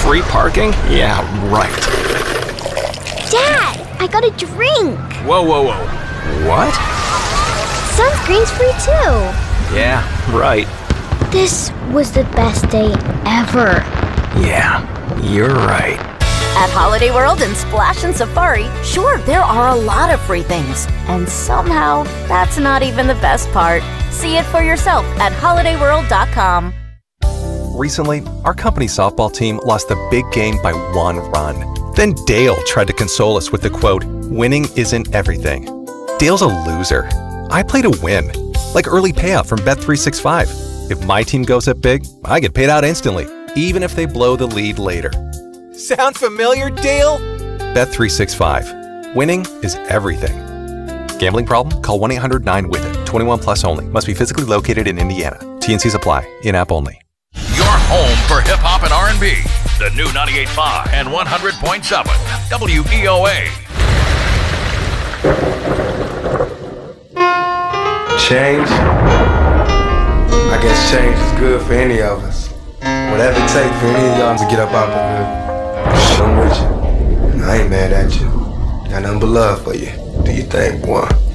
Free parking? Yeah, right. Dad, I got a drink. Whoa, whoa, whoa. What? Sunscreen's free too. Yeah, right. This was the best day ever. Yeah, you're right. At Holiday World and Splash and Safari, sure, there are a lot of free things. And somehow, that's not even the best part. See it for yourself at holidayworld.com. Recently, our company softball team lost the big game by 1 run. Then Dale tried to console us with the quote, "Winning isn't everything." Dale's a loser. I play to win, like early payout from Bet365. If my team goes up big, I get paid out instantly, even if they blow the lead later. Sound familiar, Dale? Bet365. Winning is everything. Gambling problem? Call 1-800-9-WITH-IT. 21 plus only. Must be physically located in Indiana. T&Cs apply. In-app only. Your home for hip-hop and R&B. The new 98.5 and 100.7 WEOA. Change? I guess change is good for any of us. Whatever it takes for any of y'all to get up out the hood. I'm with you. I ain't mad at you. Got nothing but love for you. Do you think, boy?